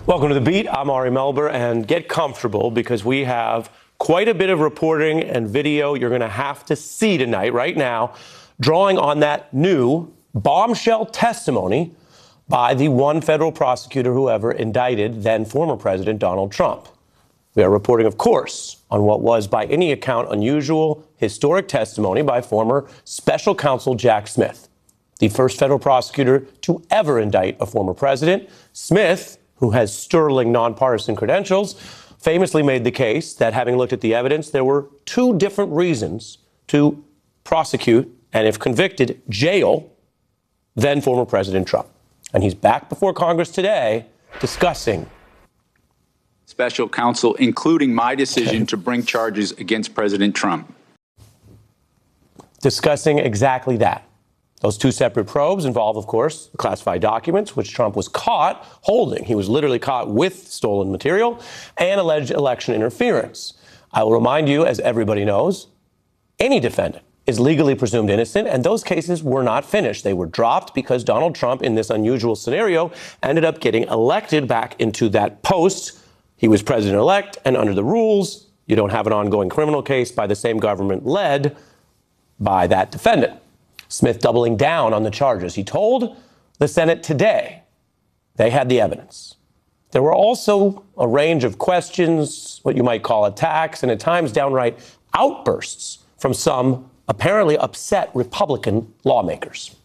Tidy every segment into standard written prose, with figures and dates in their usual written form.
Welcome to The Beat. I'm Ari Melber, and get comfortable because we have quite a bit of reporting and video you're going to have to see tonight, right now, drawing on that new bombshell testimony by the one federal prosecutor who ever indicted then former President Donald Trump. We are reporting, of course, on what was, by any account, unusual, historic testimony by former special counsel Jack Smith, the first federal prosecutor to ever indict a former president. Smith, who has sterling nonpartisan credentials, famously made the case that, having looked at the evidence, there were two different reasons to prosecute and, if convicted, jail then former President Trump. And he's back before Congress today discussing special counsel, including my decision to bring charges against President Trump. Discussing exactly that. Those two separate probes involve, of course, classified documents, which Trump was caught holding. He was literally caught with stolen material, and alleged election interference. I will remind you, as everybody knows, any defendant is legally presumed innocent, and those cases were not finished. They were dropped because Donald Trump, in this unusual scenario, ended up getting elected back into that post. He was president-elect, and under the rules, you don't have an ongoing criminal case by the same government led by that defendant. Smith doubling down on the charges. He told the Senate today they had the evidence. There were also a range of questions, what you might call attacks, and at times downright outbursts from some apparently upset Republican lawmakers.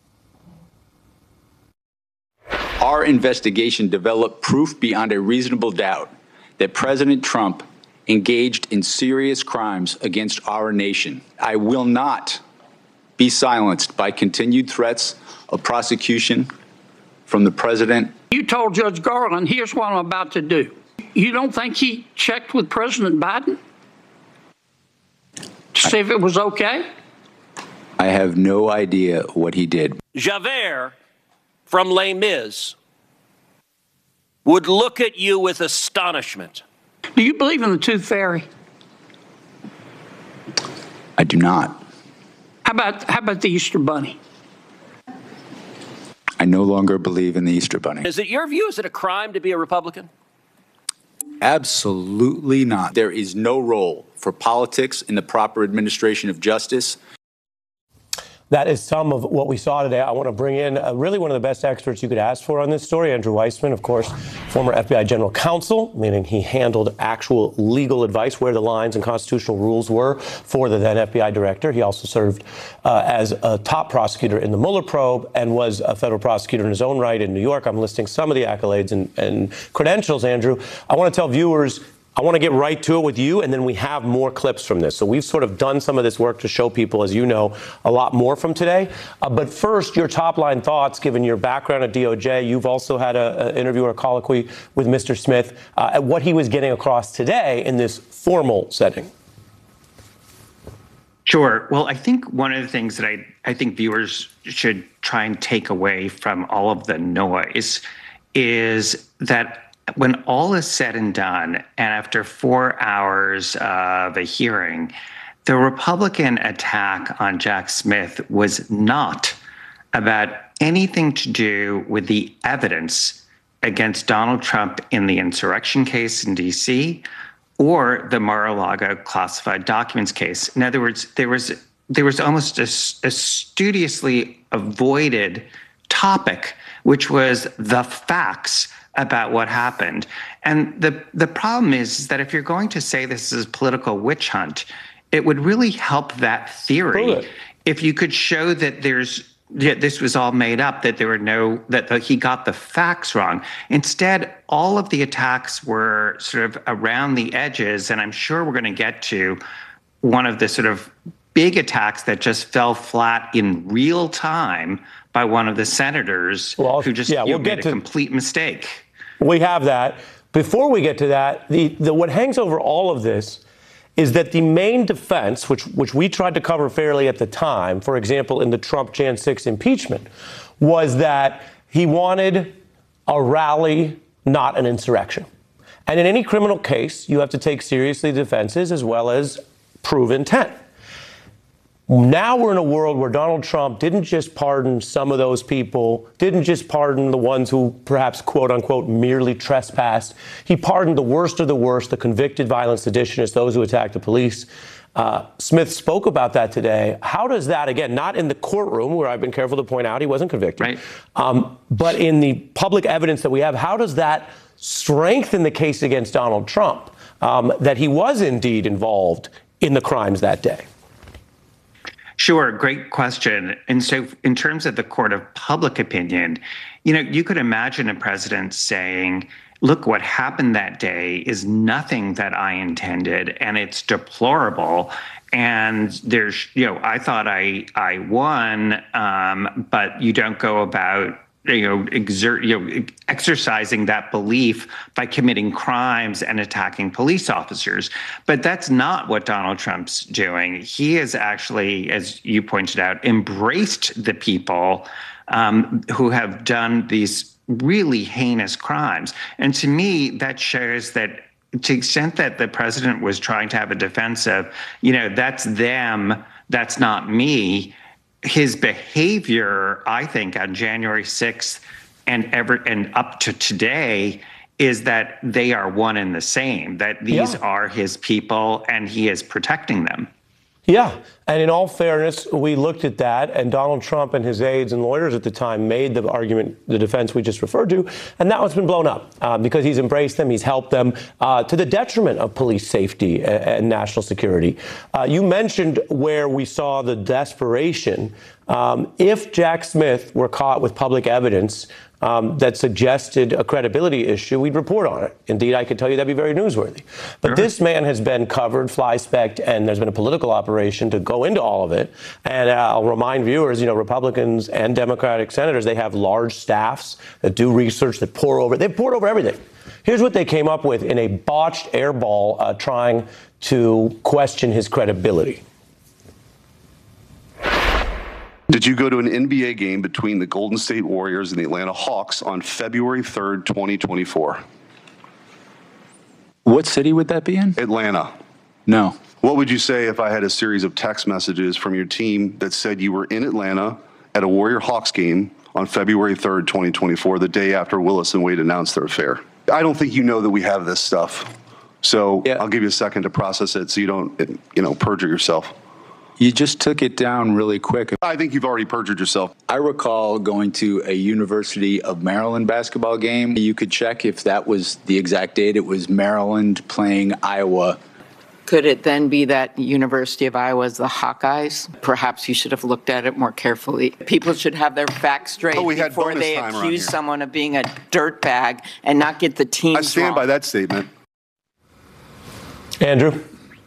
Our investigation developed proof beyond a reasonable doubt that President Trump engaged in serious crimes against our nation. I will not be silenced by continued threats of prosecution from the president. You told Judge Garland, here's what I'm about to do. You don't think he checked with President Biden to see if it was okay? I have no idea what he did. Javert from Les Mis would look at you with astonishment. Do you believe in the Tooth Fairy? I do not. How about the Easter Bunny? I no longer believe in the Easter Bunny. Is it your view, is it a crime to be a Republican? Absolutely not. There is no role for politics in the proper administration of justice. That is some of what we saw today. I want to bring in really one of the best experts you could ask for on this story, Andrew Weissmann, of course, former FBI general counsel, meaning he handled actual legal advice, where the lines and constitutional rules were for the then FBI director. He also served as a top prosecutor in the Mueller probe and was a federal prosecutor in his own right in New York. I'm listing some of the accolades and credentials, Andrew. I want to tell viewers, I want to get right to it with you, and then we have more clips from this. So we've sort of done some of this work to show people, as you know, a lot more from today. But first, your top-line thoughts, given your background at DOJ. You've also had an interview or a colloquy with Mr. Smith at what he was getting across today in this formal setting. Sure. Well, I think one of the things that I think viewers should try and take away from all of the noise is that when all is said and done, and after 4 hours of a hearing, the Republican attack on Jack Smith was not about anything to do with the evidence against Donald Trump in the insurrection case in D.C. or the Mar-a-Lago classified documents case. In other words, there was almost a studiously avoided topic, which was the facts about what happened. And the problem is that if you're going to say this is a political witch hunt, it would really help that theory if you could show that this was all made up, that there were that he got the facts wrong. Instead, all of the attacks were sort of around the edges, and I'm sure we're going to get to one of the sort of big attacks that just fell flat in real time by one of the senators who just made a complete mistake. We have that. Before we get to that, what hangs over all of this is that the main defense, which we tried to cover fairly at the time, for example, in the Trump Jan 6 impeachment, was that he wanted a rally, not an insurrection. And in any criminal case, you have to take seriously defenses as well as prove intent. Now we're in a world where Donald Trump didn't just pardon some of those people, didn't just pardon the ones who perhaps, quote unquote, merely trespassed. He pardoned the worst of the worst, the convicted violent seditionists, those who attacked the police. Smith spoke about that today. How does that, again, not in the courtroom, where I've been careful to point out he wasn't convicted, right, but in the public evidence that we have, how does that strengthen the case against Donald Trump, that he was indeed involved in the crimes that day? Sure, great question. And so in terms of the court of public opinion, you could imagine a president saying, look, what happened that day is nothing that I intended, and it's deplorable. And there's, I thought I won, but you don't go about exercising that belief by committing crimes and attacking police officers. But that's not what Donald Trump's doing. He has actually, as you pointed out, embraced the people who have done these really heinous crimes. And to me, that shows that to the extent that the president was trying to have a defense of, that's them, that's not me, his behavior, I think, on January 6th and up to today is that they are one and the same, that these are his people and he is protecting them. Yeah. And in all fairness, we looked at that, and Donald Trump and his aides and lawyers at the time made the argument, the defense we just referred to, and that one's been blown up because he's embraced them, he's helped them to the detriment of police safety and national security. You mentioned where we saw the desperation. If Jack Smith were caught with public evidence that suggested a credibility issue, we'd report on it. Indeed, I could tell you that'd be very newsworthy. But this man has been covered, fly-specked, and there's been a political operation to go into all of it. And I'll remind viewers, Republicans and Democratic senators, they have large staffs that do research, that pore over. They've pored over everything. Here's what they came up with in a botched airball trying to question his credibility. Did you go to an NBA game between the Golden State Warriors and the Atlanta Hawks on February 3rd, 2024? What city would that be in? Atlanta. No. What would you say if I had a series of text messages from your team that said you were in Atlanta at a Warrior Hawks game on February 3rd, 2024, the day after Willis and Wade announced their affair? I don't think you know that we have this stuff. So I'll give you a second to process it so you don't, perjure yourself. You just took it down really quick. I think you've already perjured yourself. I recall going to a University of Maryland basketball game. You could check if that was the exact date. It was Maryland playing Iowa. Could it then be that University of Iowa is the Hawkeyes? Perhaps you should have looked at it more carefully. People should have their facts straight before they accuse someone of being a dirtbag and not get the teams wrong. I stand by that statement. Andrew?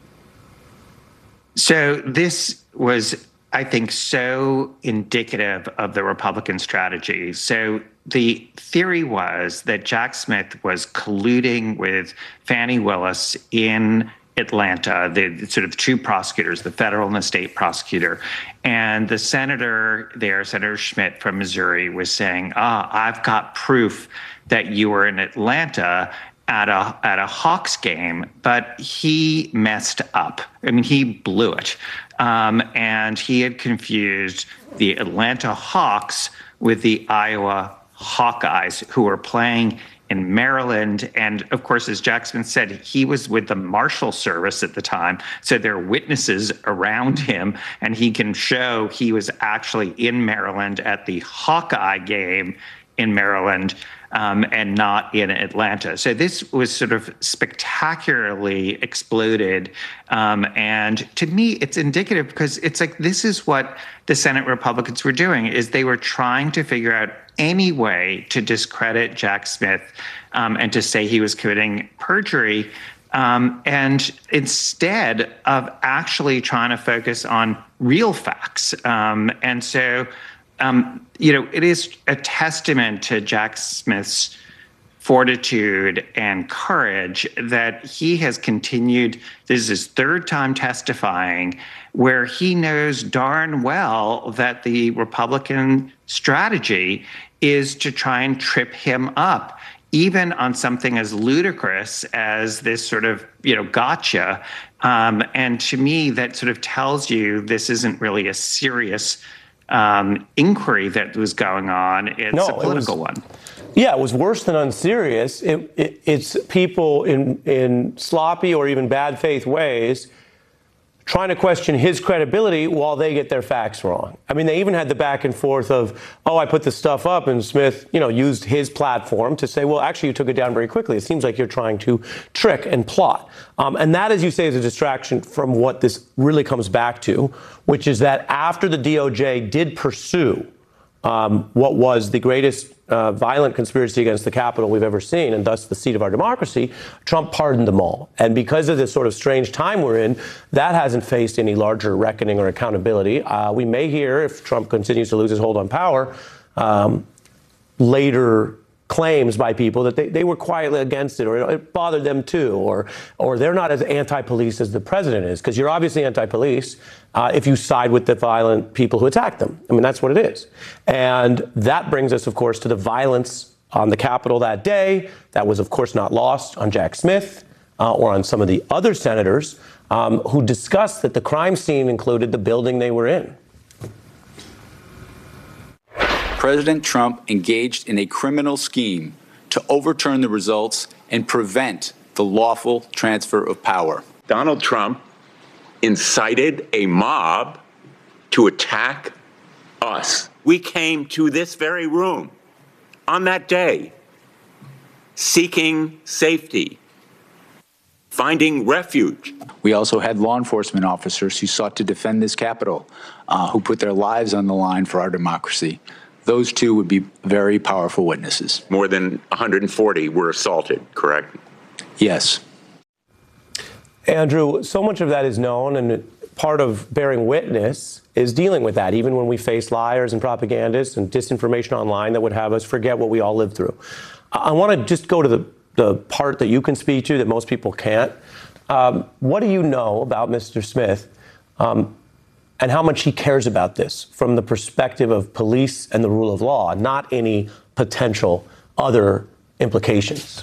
So this was, I think, so indicative of the Republican strategy. So the theory was that Jack Smith was colluding with Fani Willis in Atlanta, the sort of two prosecutors, the federal and the state prosecutor. And the senator there, Senator Schmidt from Missouri, was saying, I've got proof that you were in Atlanta at a Hawks game, but he messed up. I mean, he blew it. And he had confused the Atlanta Hawks with the Iowa Hawkeyes, who were playing in Maryland. And of course, as Jack Smith said, he was with the Marshal Service at the time. So there are witnesses around him, and he can show he was actually in Maryland at the Hawkeye game in Maryland, and not in Atlanta. So this was sort of spectacularly exploded. And to me, it's indicative because it's like, this is what the Senate Republicans were doing, is they were trying to figure out any way to discredit Jack Smith and to say he was committing perjury. And instead of actually trying to focus on real facts. And so, it is a testament to Jack Smith's fortitude and courage that he has continued. This is his third time testifying, where he knows darn well that the Republican strategy is to try and trip him up even on something as ludicrous as this sort of, gotcha. And to me, that sort of tells you this isn't really a serious inquiry that was going on. It's a political one. Yeah, it was worse than unserious. It's people in sloppy or even bad faith ways trying to question his credibility while they get their facts wrong. I mean, they even had the back and forth of, I put this stuff up, and Smith, used his platform to say, well, actually, you took it down very quickly. It seems like you're trying to trick and plot. And that, as you say, is a distraction from what this really comes back to, which is that after the DOJ did pursue what was the greatest violent conspiracy against the Capitol we've ever seen, and thus the seat of our democracy, Trump pardoned them all. And because of this sort of strange time we're in, that hasn't faced any larger reckoning or accountability. We may hear, if Trump continues to lose his hold on power, later claims by people that they were quietly against it, or it bothered them too, or they're not as anti-police as the president is, because you're obviously anti-police if you side with the violent people who attack them. I mean, that's what it is. And that brings us, of course, to the violence on the Capitol that day. That was, of course, not lost on Jack Smith or on some of the other senators who discussed that the crime scene included the building they were in. President Trump engaged in a criminal scheme to overturn the results and prevent the lawful transfer of power. Donald Trump incited a mob to attack us. We came to this very room on that day seeking safety, finding refuge. We also had law enforcement officers who sought to defend this Capitol, who put their lives on the line for our democracy. Those two would be very powerful witnesses. More than 140 were assaulted, correct? Yes. Andrew, so much of that is known, and part of bearing witness is dealing with that, even when we face liars and propagandists and disinformation online that would have us forget what we all lived through. I want to just go to the part that you can speak to that most people can't. What do you know about Mr. Smith and how much he cares about this from the perspective of police and the rule of law, not any potential other implications?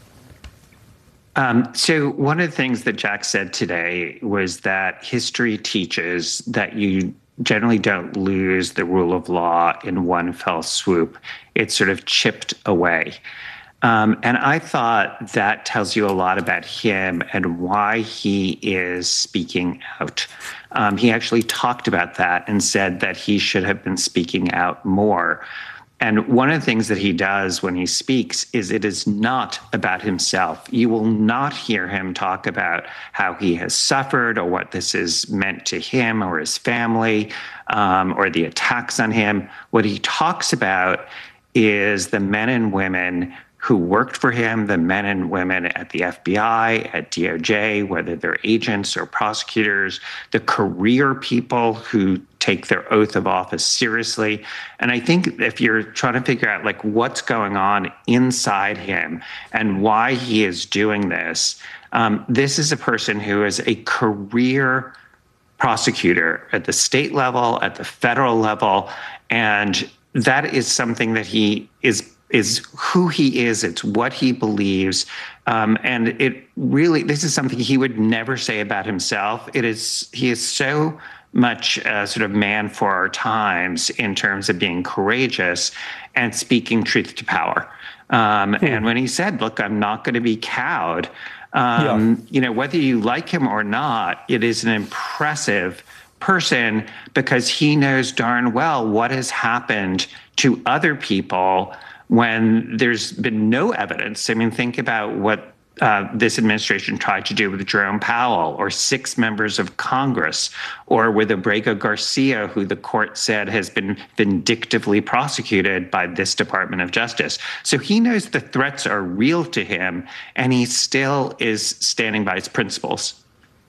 So one of the things that Jack said today was that history teaches that you generally don't lose the rule of law in one fell swoop. It's sort of chipped away. And I thought that tells you a lot about him and why he is speaking out. He actually talked about that and said that he should have been speaking out more. And one of the things that he does when he speaks is it is not about himself. You will not hear him talk about how he has suffered or what this has meant to him or his family or the attacks on him. What he talks about is the men and women who worked for him, the men and women at the FBI, at DOJ, whether they're agents or prosecutors, the career people who take their oath of office seriously. And I think if you're trying to figure out like what's going on inside him and why he is doing this, this is a person who is a career prosecutor at the state level, at the federal level, and that is something that he is who he is. It's what he believes. And it really, this is something he would never say about himself. He is so much sort of man for our times in terms of being courageous and speaking truth to power. And when he said, look, I'm not going to be cowed, whether you like him or not, it is an impressive person because he knows darn well what has happened to other people when there's been no evidence. I mean, think about what this administration tried to do with Jerome Powell or 6 members of Congress, or with Abrego Garcia, who the court said has been vindictively prosecuted by this Department of Justice. So he knows the threats are real to him, and he still is standing by his principles.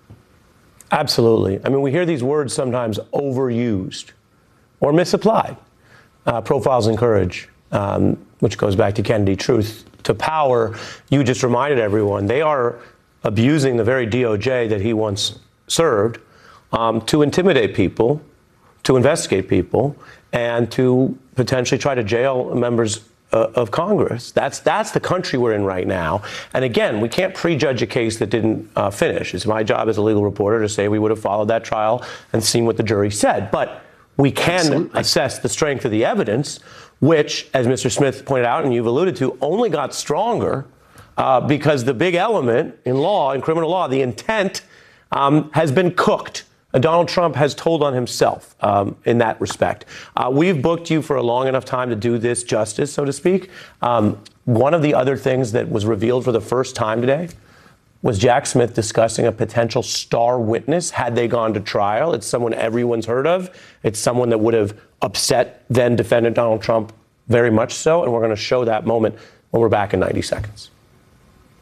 Absolutely. I mean, we hear these words sometimes overused or misapplied. Profiles in courage. Which goes back to Kennedy, truth to power. You just reminded everyone they are abusing the very DOJ that he once served to intimidate people, to investigate people, and to potentially try to jail members of Congress. That's the country we're in right now. And again, we can't prejudge a case that didn't finish. It's my job as a legal reporter to say we would have followed that trial and seen what the jury said. But we can assess the strength of the evidence, which, as Mr. Smith pointed out and you've alluded to, only got stronger because the big element in law, in criminal law, the intent, has been cooked. Donald Trump has told on himself in that respect. We've booked you for a long enough time to do this justice, so to speak. One of the other things that was revealed for the first time today was Jack Smith discussing a potential star witness had they gone to trial. It's someone everyone's heard of. It's someone that would have upset then defendant Donald Trump very much so. And we're going to show that moment when we're back in 90 seconds.